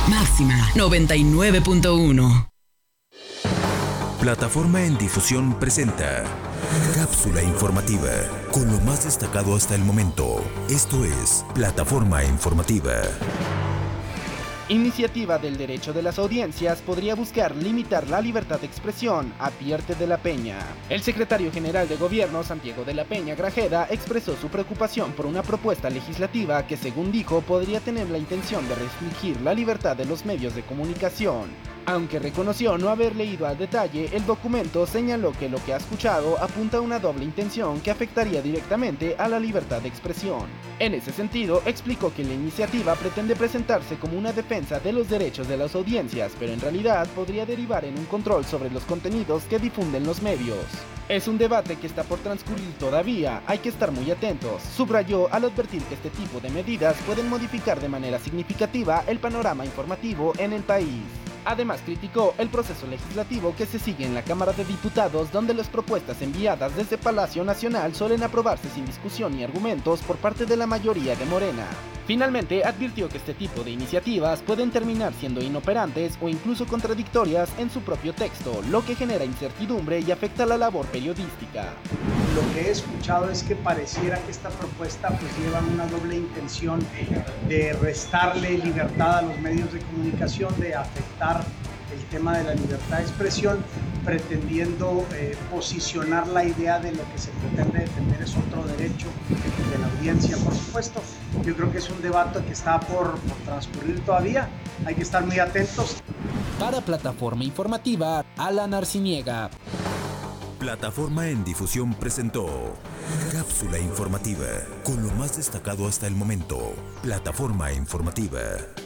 Máxima 99.1. Plataforma en Difusión presenta Cápsula informativa con lo más destacado hasta el momento. Esto es Plataforma Informativa. Iniciativa del derecho de las audiencias podría buscar limitar la libertad de expresión, advierte de la Peña. El secretario general de Gobierno, Santiago de la Peña Grajeda, expresó su preocupación por una propuesta legislativa que, según dijo, podría tener la intención de restringir la libertad de los medios de comunicación. Aunque reconoció no haber leído al detalle, el documento señaló que lo que ha escuchado apunta a una doble intención que afectaría directamente a la libertad de expresión. En ese sentido, explicó que la iniciativa pretende presentarse como una defensa de los derechos de las audiencias, pero en realidad podría derivar en un control sobre los contenidos que difunden los medios. Es un debate que está por transcurrir todavía, hay que estar muy atentos, subrayó al advertir que este tipo de medidas pueden modificar de manera significativa el panorama informativo en el país. Además, criticó el proceso legislativo que se sigue en la Cámara de Diputados, donde las propuestas enviadas desde Palacio Nacional suelen aprobarse sin discusión ni argumentos por parte de la mayoría de Morena. Finalmente, advirtió que este tipo de iniciativas pueden terminar siendo inoperantes o incluso contradictorias en su propio texto, lo que genera incertidumbre y afecta la labor periodística. Lo que he escuchado es que pareciera que esta propuesta pues lleva una doble intención de restarle libertad a los medios de comunicación, de afectar el tema de la libertad de expresión, pretendiendo posicionar la idea de lo que se pretende defender es otro derecho de la audiencia, por supuesto. Yo creo que es un debate que está por transcurrir todavía, hay que estar muy atentos. Para Plataforma Informativa, Alan Arciniega. Plataforma en Difusión presentó Cápsula informativa con lo más destacado hasta el momento. Plataforma Informativa.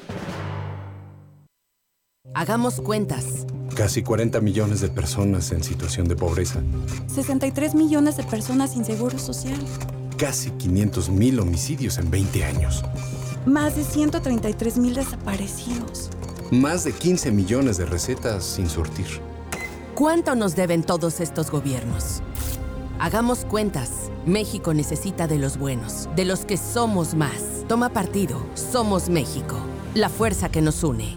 Hagamos cuentas. Casi 40 millones de personas en situación de pobreza. 63 millones de personas sin seguro social. Casi 500,000 homicidios en 20 años. Más de 133,000 desaparecidos. Más de 15 millones de recetas sin surtir. ¿Cuánto nos deben todos estos gobiernos? Hagamos cuentas. México necesita de los buenos, de los que somos más. Toma partido. Somos México. La fuerza que nos une.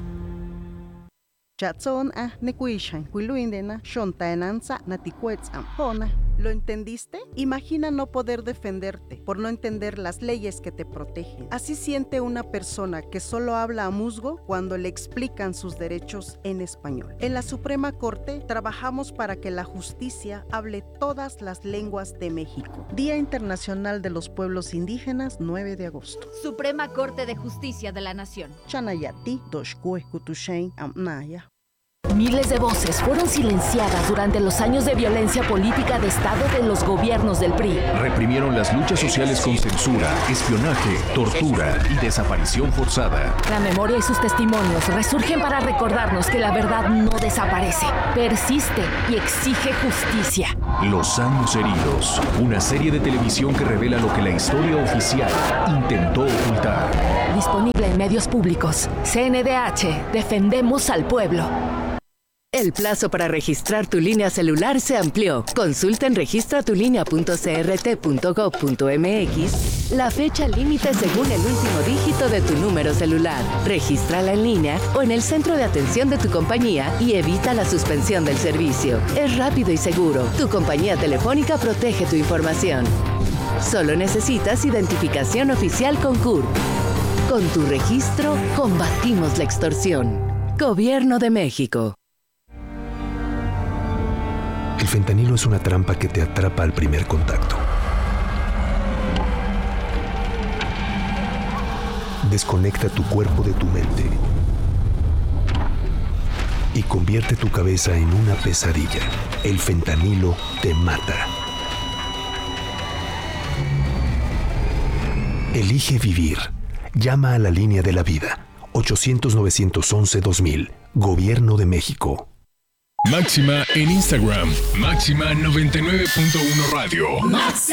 ¿Lo entendiste? Imagina no poder defenderte por no entender las leyes que te protegen. Así siente una persona que solo habla a musgo cuando le explican sus derechos en español. En la Suprema Corte trabajamos para que la justicia hable todas las lenguas de México. Día Internacional de los Pueblos Indígenas, 9 de agosto. Suprema Corte de Justicia de la Nación. Chanayati, Doshkue, Kutushain, Amnaya. Miles de voces fueron silenciadas durante los años de violencia política de Estado de los gobiernos del PRI. Reprimieron las luchas sociales con censura, espionaje, tortura y desaparición forzada. La memoria y sus testimonios resurgen para recordarnos que la verdad no desaparece, persiste y exige justicia. Los años heridos, una serie de televisión que revela lo que la historia oficial intentó ocultar. Disponible en medios públicos. CNDH, defendemos al pueblo. El plazo para registrar tu línea celular se amplió. Consulta en registratulinea.crt.gov.mx la fecha límite según el último dígito de tu número celular. Regístrala en línea o en el centro de atención de tu compañía y evita la suspensión del servicio. Es rápido y seguro. Tu compañía telefónica protege tu información. Solo necesitas identificación oficial con CURP. Con tu registro, combatimos la extorsión. Gobierno de México. El fentanilo es una trampa que te atrapa al primer contacto. Desconecta tu cuerpo de tu mente y convierte tu cabeza en una pesadilla. El fentanilo te mata. Elige vivir. Llama a la línea de la vida. 800-911-2000. Gobierno de México. Máxima en Instagram. Máxima 99.1 Radio. Máxima.